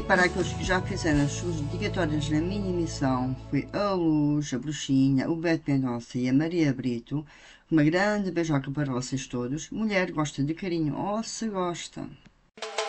para aqueles que já fizeram as suas dedicatórias na minha emissão, foi a Luz, a Bruxinha, o Beto Mendonça e a Maria Brito. Uma grande beijoca para vocês todos. Mulher gosta de carinho, oh se gosta.